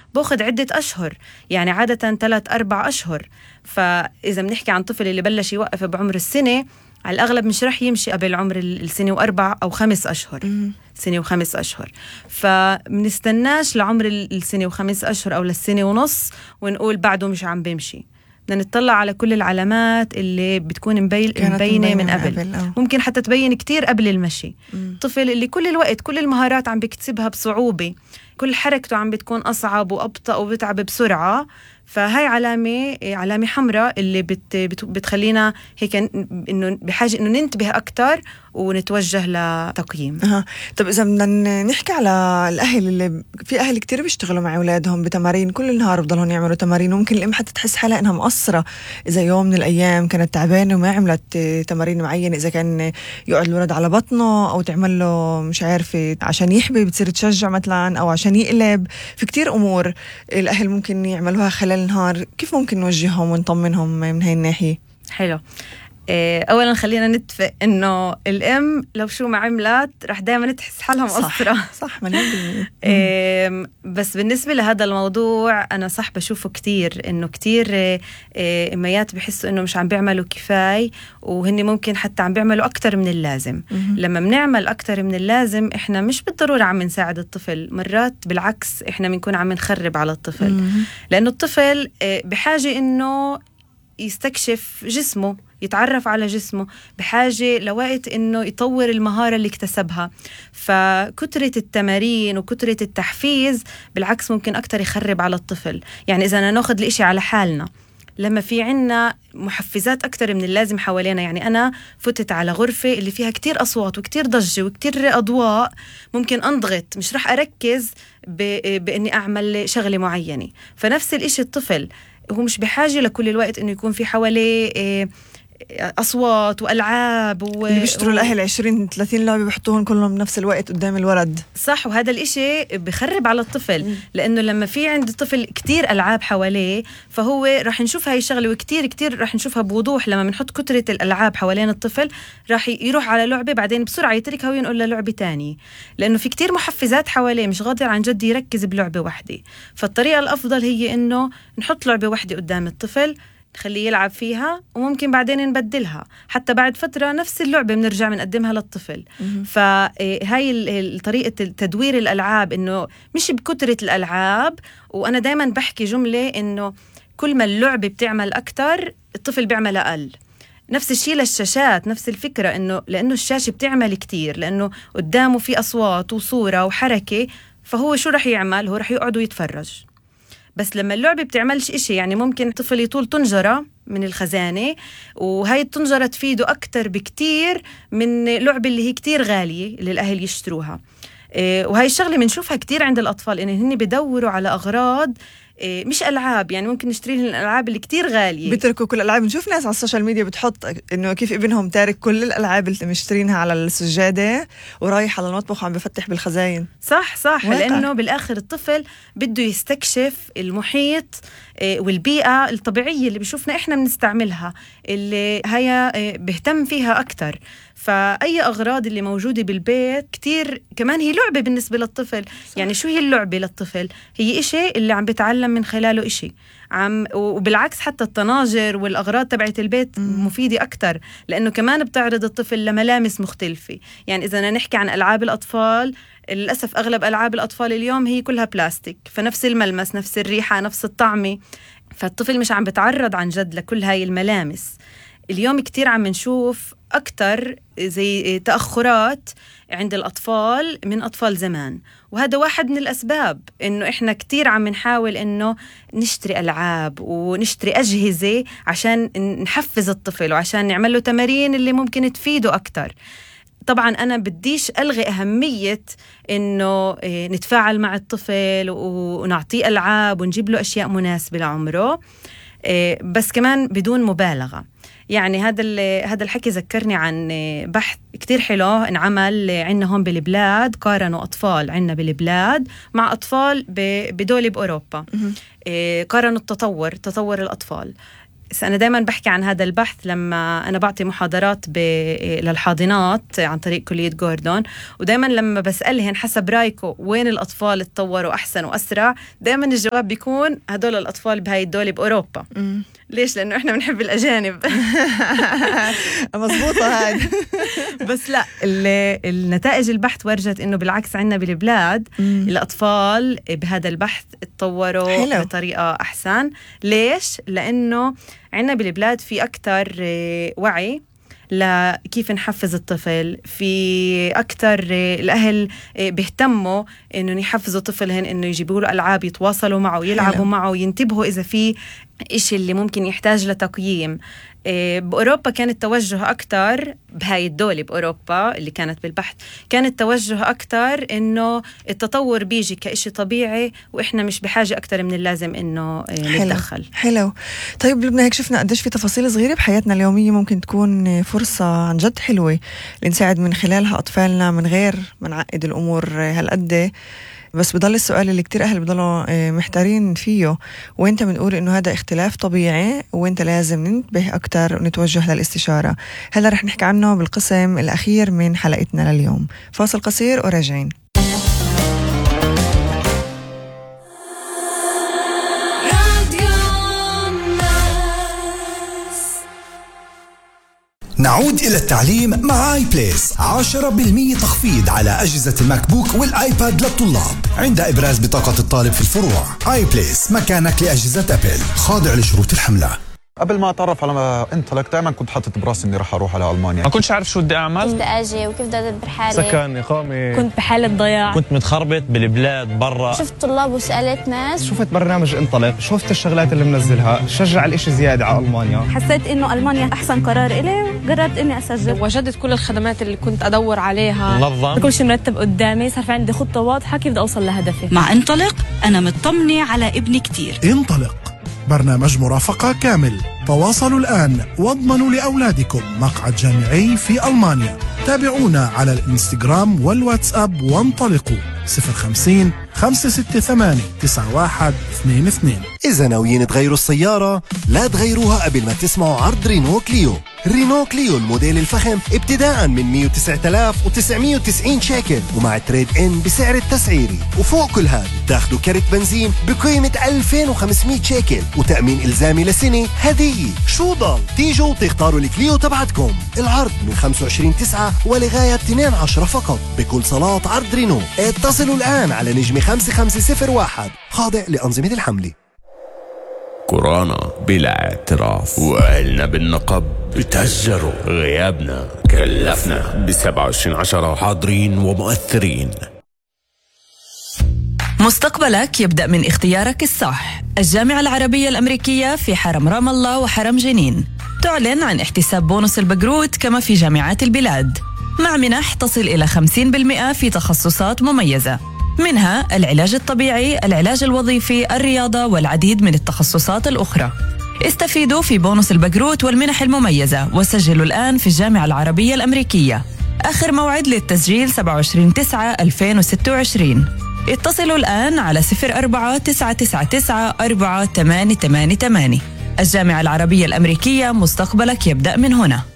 بأخذ عدة أشهر، يعني عادة 3-4 أشهر. فإذا بنحكي عن طفل اللي بلش يوقف بعمر السنة، على الأغلب مش رح يمشي قبل عمر السنة و4 أو 5 أشهر. سنة و5 أشهر. فمنستناش لعمر السنة و5 أشهر أو للسنة ونص ونقول بعده مش عم بيمشي. بدنا نطلع على كل العلامات اللي بتكون مبينة من قبل. ممكن حتى تبين كتير قبل المشي. طفل اللي كل الوقت كل المهارات عم بيكتسبها بصعوبة، كل حركته عم بتكون أصعب وأبطأ وبتعب بسرعة، فهاي علامة حمراء اللي بتخلينا هيك إنه بحاجة إنه ننتبه أكتر ونتوجه لتقييم. طب إذا بدنا نحكي على الأهل، اللي في أهل كتير بيشتغلوا مع أولادهم بتمارين كل النهار، بضلهم يعملوا تمارين، وممكن الأم حتى تحس حالها إنها مقصرة إذا يوم من الأيام كانت تعبانة وما عملت تمارين معينة، إذا كان يقعد الولد على بطنه أو تعمل له مش عارفة عشان يحبي بتصير تشجع مثلا، أو عشان يقلب. في كتير أمور الأهل ممكن يعملوها خلال النهار. كيف ممكن نوجههم ونطمنهم من هاي الناحية؟ حلو. أولا خلينا نتفق إنه الأم لو شو ما عملت رح دايما تحس حالها مقصرة. صح مليون. بس بالنسبة لهذا الموضوع أنا صح بشوفه كتير، إنه كتير إميات بحسوا إنه مش عم بيعملوا كفاية، وهني ممكن حتى عم بيعملوا أكتر من اللازم. لما بنعمل أكتر من اللازم إحنا مش بالضرورة عم نساعد الطفل، مرات بالعكس إحنا بنكون عم نخرب على الطفل. لأنه الطفل بحاجة إنه يستكشف جسمه، يتعرف على جسمه، بحاجة لوقت إنه يطور المهارة اللي اكتسبها. فكترة التمارين وكترة التحفيز بالعكس ممكن أكتر يخرب على الطفل. يعني إذا ناخد الإشي على حالنا، لما في عنا محفزات أكتر من اللازم حوالينا، يعني أنا فتت على غرفة اللي فيها كتير أصوات وكتير ضجة وكتير أضواء، ممكن أنضغط، مش رح أركز بإني أعمل شغلة معينة. فنفس الإشي الطفل هو مش بحاجة لكل الوقت إنه يكون في حواليه أصوات وألعاب اللي بيشتروا الأهل 20-30 لعبة بيحطوهم كلهم بنفس الوقت قدام الولد. صح، وهذا الإشي بخرب على الطفل. لأنه لما في عند الطفل كتير ألعاب حواليه، فهو راح نشوف هاي الشغلة وكتير راح نشوفها بوضوح. لما بنحط كترة الألعاب حوالين الطفل راح يروح على لعبة، بعدين بسرعة يتركها وينقل للعبة تانية، لأنه في كتير محفزات حواليه، مش قادر عن جد يركز بلعبة واحدة. فالطريقة الأفضل هي إنه نحط لعبة واحدة قدام الطفل، نخليه يلعب فيها، وممكن بعدين نبدلها. حتى بعد فترة نفس اللعبة بنرجع بنقدمها للطفل. فهاي طريقة تدوير الألعاب، إنه مش بكترة الألعاب. وأنا دايما بحكي جملة إنه كل ما اللعبة بتعمل أكتر الطفل بيعمل أقل. نفس الشيء للشاشات، نفس الفكرة، إنه لأنه الشاشة بتعمل كتير، لأنه قدامه في أصوات وصورة وحركة، فهو شو رح يعمل؟ هو رح يقعد ويتفرج. بس لما اللعبة بتعملش إشي، يعني ممكن طفل يطول طنجرة من الخزانة، وهاي الطنجرة تفيده أكتر بكتير من لعبة اللي هي كتير غالية اللي الأهل يشتروها. وهاي الشغلة بنشوفها كتير عند الأطفال، إن هن بدوروا على أغراض مش ألعاب. يعني ممكن نشتري لهم الألعاب اللي كتير غالية، بيتركوا كل الألعاب. نشوف ناس على السوشيال ميديا بتحط إنه كيف ابنهم تارك كل الألعاب اللي مشترينها على السجادة ورايح على المطبخ وعم بفتح بالخزاين. صح لأنه بالآخر الطفل بده يستكشف المحيط والبيئة الطبيعية اللي بشوفنا إحنا بنستعملها، اللي هي بهتم فيها أكتر. فأي أغراض اللي موجودة بالبيت كتير كمان هي لعبة بالنسبة للطفل. صح. يعني شو هي اللعبة للطفل؟ هي إشي اللي عم بتعلم من خلاله إشي وبالعكس حتى الطناجر والأغراض تبعت البيت مفيدة أكتر، لأنه كمان بتعرض الطفل لملامس مختلفة. يعني إذا نحكي عن ألعاب الأطفال، للأسف أغلب ألعاب الأطفال اليوم هي كلها بلاستيك، فنفس الملمس، نفس الريحة، نفس الطعمة، فالطفل مش عم بتعرض عن جد لكل هاي الملامس. اليوم كتير عم نشوف أكتر زي تأخرات عند الأطفال من أطفال زمان، وهذا واحد من الأسباب إنه إحنا كتير عم نحاول إنه نشتري ألعاب ونشتري أجهزة عشان نحفز الطفل وعشان نعمل له تمارين اللي ممكن تفيده أكتر. طبعا أنا بديش ألغي أهمية إنه نتفاعل مع الطفل ونعطيه ألعاب ونجيب له أشياء مناسبة لعمره، بس كمان بدون مبالغة. يعني هذا الحكي ذكرني عن بحث كتير حلو انعمل عنا هون بالبلاد، قارنوا أطفال عنا بالبلاد مع أطفال بدول بأوروبا. قارنوا تطور الأطفال. أنا دايما بحكي عن هذا البحث لما أنا بعطي محاضرات للحاضنات عن طريق كلية جوردون، ودايما لما بسألهن حسب رأيكم وين الأطفال اتطوروا أحسن وأسرع، دايما الجواب بيكون هدول الأطفال بهاي الدولة بأوروبا. ليش؟ لأنه إحنا بنحب الأجانب. مظبوطة هاد. بس لا، النتائج البحث ورجت إنه بالعكس عنا بالبلاد الأطفال بهذا البحث اتطوروا بطريقة أحسن. ليش؟ لأنه عنا بالبلاد في أكتر وعي لكيف نحفز الطفل، في أكتر الأهل بيهتموا إنه يحفزوا طفلهن إنه يجيبوا له ألعاب يتواصلوا معه يلعبوا معه وينتبهوا إذا في إشي اللي ممكن يحتاج لتقييم. بأوروبا كان التوجه أكتر بهاي الدولة، بأوروبا اللي كانت بالبحث كان التوجه أكتر إنه التطور بيجي كإشي طبيعي وإحنا مش بحاجة أكتر من اللازم إنه نتدخل. حلو. طيب لبنى، هيك شفنا قديش في تفاصيل صغيرة بحياتنا اليومية ممكن تكون فرصة عن جد حلوة لنساعد من خلالها أطفالنا من غير ما نعقد الأمور هالقد. بس بضل السؤال اللي كتير أهل بضلوا محتارين فيه، وانت بنقول إنه هذا اختلاف طبيعي وانت لازم ننتبه أكتر ونتوجه للاستشارة. هلا رح نحكي عنه بالقسم الأخير من حلقتنا لليوم. فاصل قصير وراجعين. نعود إلى التعليم مع آي بليس. 10% تخفيض على أجهزة الماك بوك والآيباد للطلاب عند إبراز بطاقة الطالب في الفروع. آي بليس، مكانك لأجهزة أبل، خاضع لشروط الحملة. قبل ما أتعرف على انطلق دائما كنت حاطط براسي إني رح أروح على ألمانيا. ما كنتش عارف شو بدي أعمل، كيف بدي أجي وكيف بدي أدبر حالي، سكن، إقامة، كنت بحالة ضياع، كنت متخربط بالبلاد برا. شفت طلاب وسألت ناس، شفت برنامج انطلق، شفت الشغلات اللي منزلها، شجع الاشي زيادة على ألمانيا. حسيت إنه ألمانيا أحسن قرار إلي وقررت إني أسجل. وجدت كل الخدمات اللي كنت أدور عليها، منظم، كل شيء مرتب قدامي، صار في عندي خطة واضحة كيف بدي أوصل لهدفي. مع انطلق أنا مطمنة على ابني كتير. انطلق، برنامج مرافقة كامل. تواصلوا الآن واضمنوا لأولادكم مقعد جامعي في ألمانيا. تابعونا على الانستغرام والواتساب وانطلقوا 050 568 9122. إذا ناويين تغيروا السيارة لا تغيروها قبل ما تسمعوا عرض رينو كليو. رينو كليو الموديل الفخم ابتداء من 109,990 شيكل ومع تريد إن بسعر التسعيري، وفوق كل هذا تاخدوا كرت بنزين بقيمة 2500 شيكل وتأمين إلزامي لسنة هدية. شو ضل؟ تيجوا تختاروا الكليو تبعتكم. العرض من 25/9 ولغاية 2/10 فقط بكل صالات عرض رينو. اتصلوا الآن على نجم 5501، خاضع لأنظمة الحملة. كورونا بلا اعتراف، وأهلنا بالنقب بتهجروا، غيابنا كلفنا. ب27/10 حاضرين ومؤثرين. مستقبلك يبدأ من اختيارك الصح. الجامعة العربية الأمريكية في حرم رام الله وحرم جنين تعلن عن احتساب بونص البقروت كما في جامعات البلاد، مع منح تصل إلى 50% في تخصصات مميزة، منها العلاج الطبيعي، العلاج الوظيفي، الرياضة والعديد من التخصصات الأخرى. استفيدوا في بونص البقروت والمنح المميزة وسجلوا الآن في الجامعة العربية الأمريكية. آخر موعد للتسجيل 27/9/2026. اتصلوا الآن على 04-999-4888. الجامعة العربية الأمريكية، مستقبلك يبدأ من هنا.